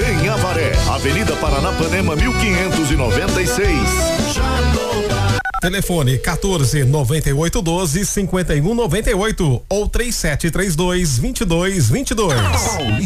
em Avaré, Avenida Paranapanema 1596. Telefone 149812-5198 ou 3732-2222.